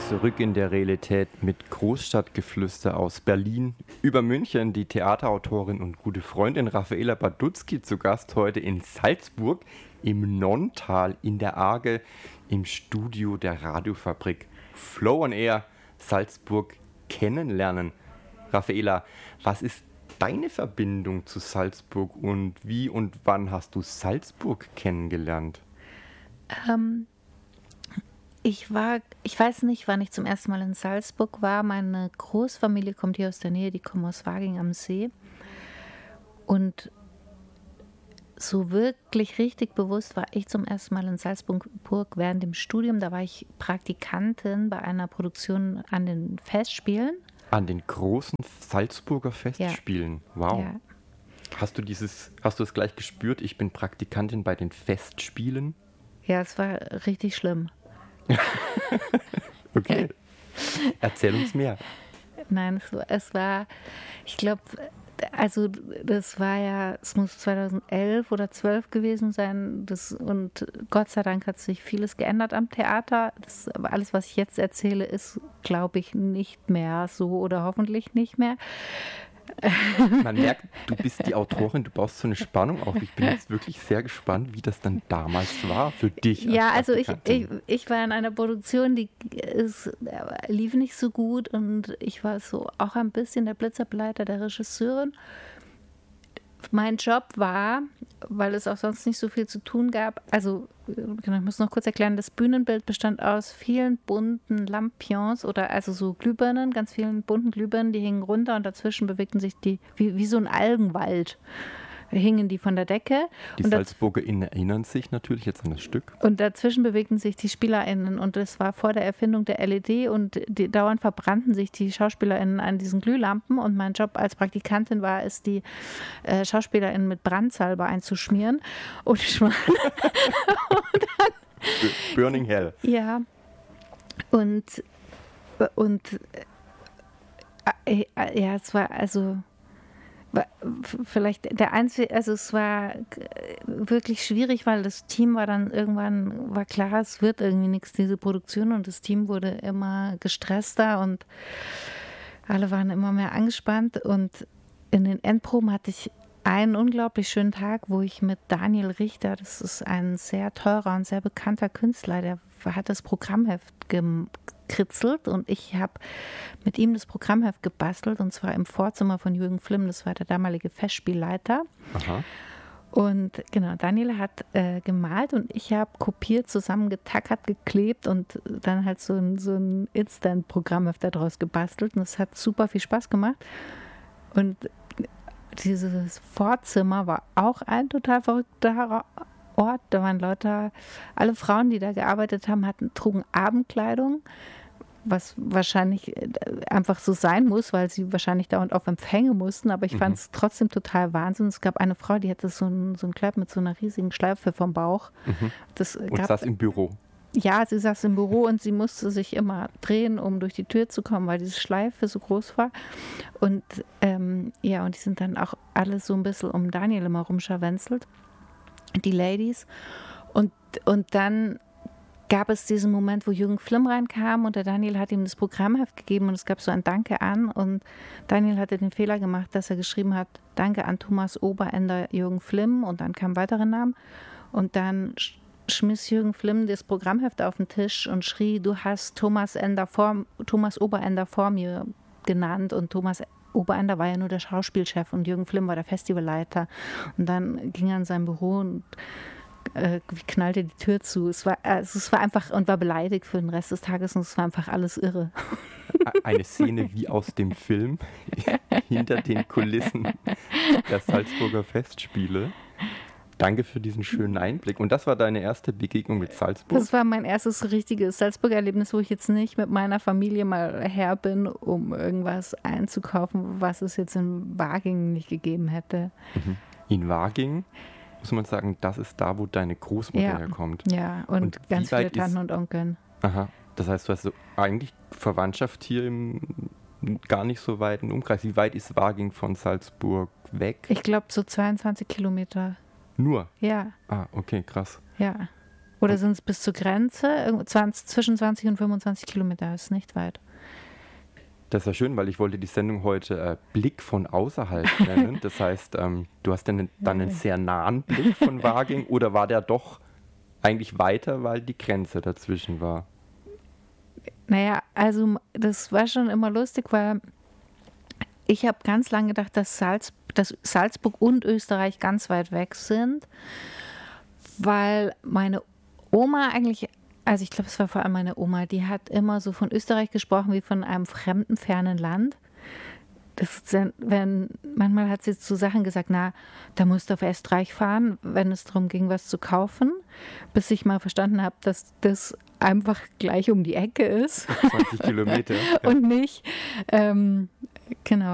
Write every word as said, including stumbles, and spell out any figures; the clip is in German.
Zurück in der Realität mit Großstadtgeflüster aus Berlin über München. Die Theaterautorin und gute Freundin Raffaela Baduzki zu Gast heute in Salzburg im Nonntal in der Arge im Studio der Radiofabrik Flow on Air Salzburg kennenlernen. Raffaela, was ist deine Verbindung zu Salzburg und wie und wann hast du Salzburg kennengelernt? Ähm, ich war, ich weiß nicht, wann ich zum ersten Mal in Salzburg war. Meine Großfamilie kommt hier aus der Nähe, die kommen aus Waging am See. Und so wirklich richtig bewusst war ich zum ersten Mal in Salzburg während dem Studium. Da war ich Praktikantin bei einer Produktion an den Festspielen. An den großen Salzburger Festspielen? Ja. Wow. Ja. Hast du dieses, hast du es gleich gespürt? Ich bin Praktikantin bei den Festspielen? Ja, es war richtig schlimm. Okay. Erzähl uns mehr. Nein, es war, es war ich glaube, also das war ja, es muss zweitausendelf oder zwölf gewesen sein. Das, und Gott sei Dank hat sich vieles geändert am Theater. Das, aber alles, was ich jetzt erzähle, ist, glaube ich, nicht mehr so oder hoffentlich nicht mehr. Man merkt, du bist die Autorin, du baust so eine Spannung auf. Ich bin jetzt wirklich sehr gespannt, wie das dann damals war für dich. Ja, also ich, ich, ich war in einer Produktion, die ist, lief nicht so gut und ich war so auch ein bisschen der Blitzableiter der Regisseurin. Mein Job war, weil es auch sonst nicht so viel zu tun gab, also ich muss noch kurz erklären, das Bühnenbild bestand aus vielen bunten Lampions oder also so Glühbirnen, ganz vielen bunten Glühbirnen, die hingen runter und dazwischen bewegten sich die, wie, wie so ein Algenwald, hingen die von der Decke. Die und SalzburgerInnen erinnern sich natürlich jetzt an das Stück. Und dazwischen bewegten sich die SpielerInnen und das war vor der Erfindung der L E D und die, dauernd verbrannten sich die SchauspielerInnen an diesen Glühlampen und mein Job als Praktikantin war es, die äh, SchauspielerInnen mit Brandsalbe einzuschmieren und, und dann, Burning Hell. Ja, und und äh, äh, ja, es war also vielleicht der einzige, also es war wirklich schwierig, weil das Team war dann irgendwann, war klar, es wird irgendwie nichts, diese Produktion und das Team wurde immer gestresster und alle waren immer mehr angespannt und in den Endproben hatte ich einen unglaublich schönen Tag, wo ich mit Daniel Richter, das ist ein sehr teurer und sehr bekannter Künstler, der hat das Programmheft gekritzelt und ich habe mit ihm das Programmheft gebastelt und zwar im Vorzimmer von Jürgen Flimm, das war der damalige Festspielleiter. Aha. Und genau, Daniel hat äh, gemalt und ich habe kopiert, zusammengetackert, geklebt und dann halt so ein, so ein Instant-Programmheft daraus gebastelt und das hat super viel Spaß gemacht und dieses Vorzimmer war auch ein total verrückter Ort. Da waren Leute, alle Frauen, die da gearbeitet haben, hatten, trugen Abendkleidung, was wahrscheinlich einfach so sein muss, weil sie wahrscheinlich dauernd auf Empfänge mussten. Aber ich mhm. fand es trotzdem total Wahnsinn. Es gab eine Frau, die hatte so ein, so ein Kleid mit so einer riesigen Schleife vom Bauch. Mhm. Das und gab, saß im Büro. Ja, sie saß im Büro und sie musste sich immer drehen, um durch die Tür zu kommen, weil diese Schleife so groß war. Und ähm, ja, und die sind dann auch alle so ein bisschen um Daniel immer rumscharwenzelt, die Ladies. Und, und dann gab es diesen Moment, wo Jürgen Flimm reinkam und der Daniel hat ihm das Programmheft gegeben und es gab so ein Danke an und Daniel hatte den Fehler gemacht, dass er geschrieben hat, Danke an Thomas Oberender, Jürgen Flimm und dann kamen weitere Namen und dann schmiss Jürgen Flimm das Programmheft auf den Tisch und schrie, du hast Thomas Ender vor, Thomas Oberender vor mir genannt und Thomas Oberender war ja nur der Schauspielchef und Jürgen Flimm war der Festivalleiter und dann ging er in sein Büro und äh, knallte die Tür zu. Es war, also es war einfach und war beleidigt für den Rest des Tages und es war einfach alles irre. Eine Szene wie aus dem Film hinter den Kulissen der Salzburger Festspiele. Danke für diesen schönen Einblick. Und das war deine erste Begegnung mit Salzburg? Das war mein erstes richtiges Salzburg-Erlebnis, wo ich jetzt nicht mit meiner Familie mal her bin, um irgendwas einzukaufen, was es jetzt in Waging nicht gegeben hätte. Mhm. In Waging, muss man sagen, das ist da, wo deine Großmutter ja. herkommt. Ja, und, und ganz viele Tanten ist, und Onkeln. Aha, das heißt, du hast so eigentlich Verwandtschaft hier im gar nicht so weiten Umkreis. Wie weit ist Waging von Salzburg weg? Ich glaube so zweiundzwanzig Kilometer. Nur? Ja. Ah, okay, krass. Ja. Oder sind es bis zur Grenze? zwanzig, zwischen zwanzig und fünfundzwanzig Kilometer ist nicht weit. Das ist ja schön, weil ich wollte die Sendung heute äh, Blick von außerhalb nennen. Das heißt, ähm, du hast dann, dann einen sehr nahen Blick von Waging oder war der doch eigentlich weiter, weil die Grenze dazwischen war? Naja, also das war schon immer lustig, weil ich habe ganz lange gedacht, dass, Salz, dass Salzburg und Österreich ganz weit weg sind, weil meine Oma eigentlich, also ich glaube, es war vor allem meine Oma, die hat immer so von Österreich gesprochen wie von einem fremden, fernen Land. Das ist, wenn, manchmal hat sie zu Sachen gesagt, na, da musst du auf Österreich fahren, wenn es darum ging, was zu kaufen, bis ich mal verstanden habe, dass das einfach gleich um die Ecke ist. zwanzig Kilometer. Und nicht, ähm, genau,